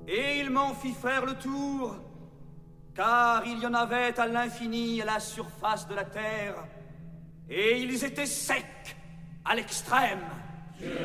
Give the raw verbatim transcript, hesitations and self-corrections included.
Et il m'en fit faire le tour, car il y en avait à l'infini à la surface de la terre, et ils étaient secs à l'extrême.